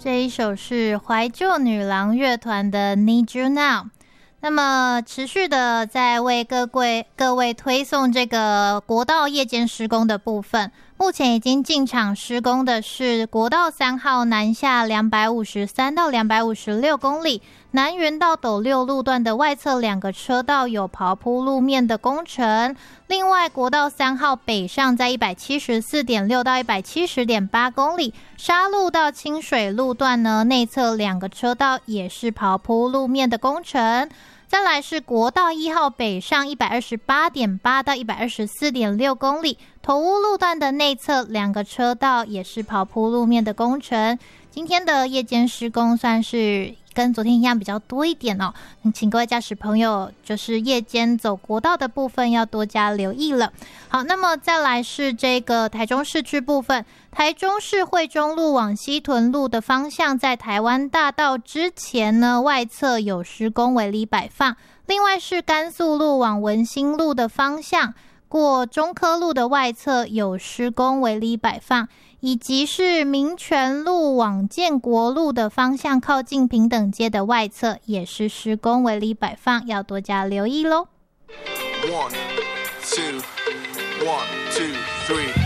这一首是怀旧女郎乐团的 Need You Now。那么持续的在为各位推送这个国道夜间施工的部分，目前已经进场施工的是国道3号南下253到256公里，南园到斗六路段的外侧2个车道有刨铺路面的工程。另外国道3号北上在 174.6 到 170.8 公里，沙路到清水路段呢，内侧2个车道也是刨铺路面的工程。再来是国道1号北上 128.8 到 124.6 公里，头屋路段的内侧2个车道也是刨铺路面的工程。今天的夜间施工算是跟昨天一样比较多一点哦，请各位驾驶朋友就是夜间走国道的部分要多加留意了。好，那么再来是这个台中市区部分，台中市惠中路往西屯路的方向，在台湾大道之前呢，外侧有施工围篱摆放。另外是甘肃路往文心路的方向，过中科路的外侧有施工围篱摆放，以及是民权路往建国路的方向，靠近平等街的外侧也是施工围篱摆放，要多加留意咯。1 2 1 2 3